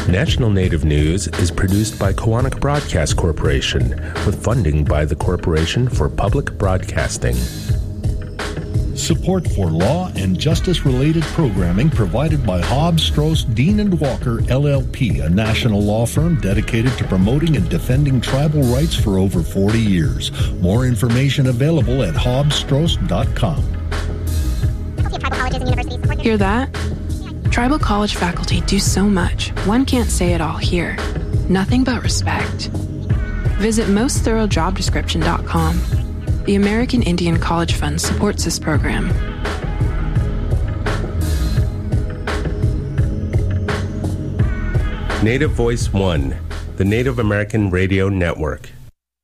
National Native News is produced by Koahnic Broadcast Corporation with funding by the Corporation for Public Broadcasting. Support for law and justice-related programming provided by Hobbs, Strauss, Dean & Walker, LLP, a national law firm dedicated to promoting and defending tribal rights for over 40 years. More information available at hobbsstrauss.com. Hear that? Tribal college faculty do so much. One can't say it all here. Nothing but respect. Visit mostthoroughdjobdescription.com. The American Indian College Fund supports this program. Native Voice One, the Native American Radio Network.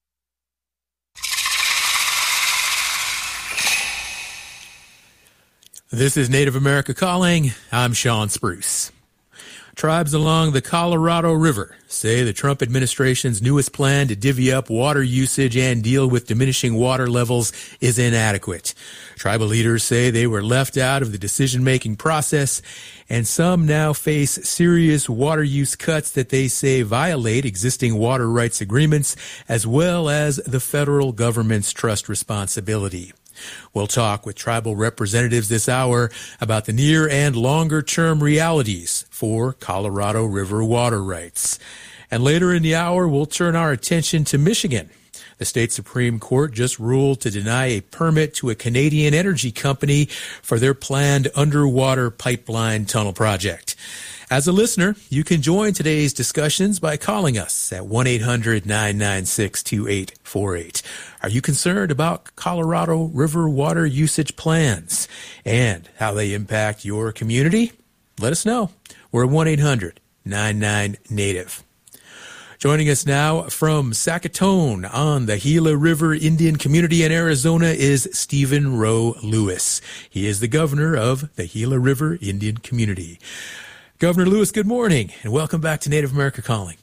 This is Native America Calling. I'm Sean Spruce. Tribes along the Colorado River say the Trump administration's newest plan to divvy up water usage and deal with diminishing water levels is inadequate. Tribal leaders say they were left out of the decision-making process, and some now face serious water use cuts that they say violate existing water rights agreements as well as the federal government's trust responsibility. We'll talk with tribal representatives this hour about the near and longer-term realities for Colorado River water rights. And later in the hour, we'll turn our attention to Michigan. The state Supreme Court just ruled to deny a permit to a Canadian energy company for their planned underwater pipeline tunnel project. As a listener, you can join today's discussions by calling us at 1-800-996-2848. Are you concerned about Colorado River water usage plans and how they impact your community? Let us know. We're at 1-800-99-NATIVE. Joining us now from Sackatone on the Gila River Indian Community in Arizona is Stephen Rowe Lewis. He is the governor of the Gila River Indian Community. Governor Lewis, good morning, and welcome back to Native America Calling.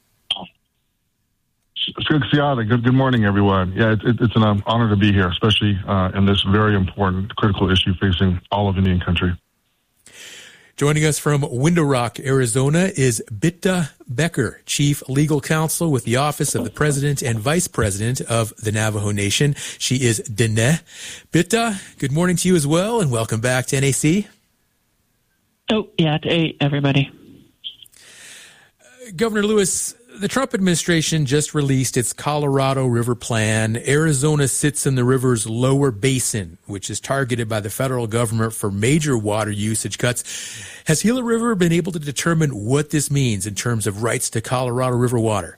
Good morning, everyone. Yeah, it's an honor to be here, especially in this very important, critical issue facing all of Indian country. Joining us from Window Rock, Arizona, is Bitta Becker, Chief Legal Counsel with the Office of the President and Vice President of the Navajo Nation. She is Dene. Bitta, good morning to you as well, and welcome back to NAC. Oh, yeah, hey, everybody. Governor Lewis, the Trump administration just released its Colorado River plan. Arizona sits in the river's lower basin, which is targeted by the federal government for major water usage cuts. Has Gila River been able to determine what this means in terms of rights to Colorado River water?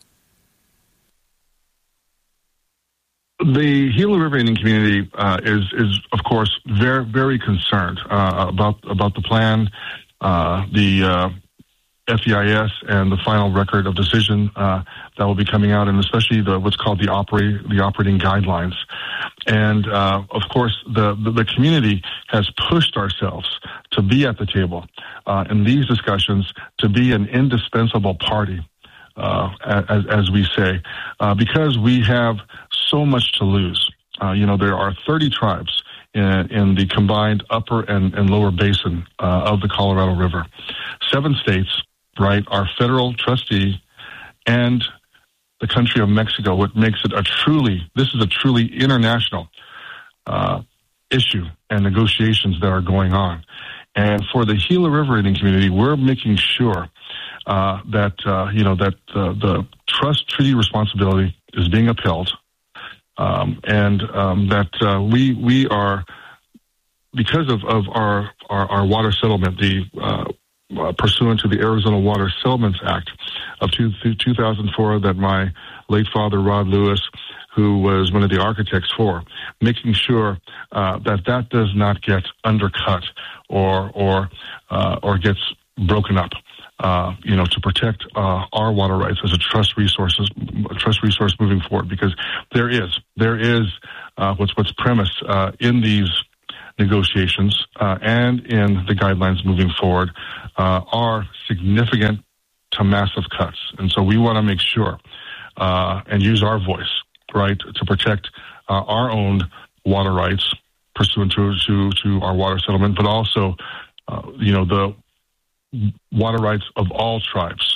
The Gila River Indian community is of course very, very concerned about the plan, the FEIS, and the final record of decision that will be coming out, and especially what's called the operating guidelines. And of course, the community has pushed ourselves to be at the table in these discussions, to be an indispensable party, as we say, because we have so much to lose. There are 30 tribes in the combined upper and lower basin of the Colorado River. 7 states, right, are federal trustee, and the country of Mexico, what makes it this is a truly international issue and negotiations that are going on. And for the Gila River Indian community, we're making sure that the trust treaty responsibility is being upheld, and that we are, because of our water settlement, pursuant to the Arizona Water Settlements Act of 2004, that my late father Rod Lewis, who was one of the architects for, making sure that does not get undercut or gets broken up. To protect our water rights as a trust resource moving forward, because there is what's premised in these negotiations and in the guidelines moving forward are significant to massive cuts, and so we want to make sure and use our voice, right, to protect our own water rights pursuant to our water settlement, but also the water rights of all tribes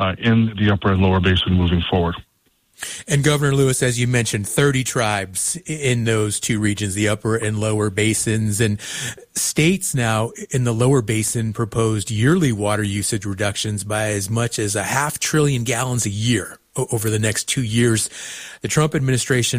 in the upper and lower basin moving forward. And Governor Lewis, as you mentioned, 30 tribes in those two regions, the upper and lower basins, and states now in the lower basin proposed yearly water usage reductions by as much as 500 billion gallons a year over the next 2 years. The Trump administration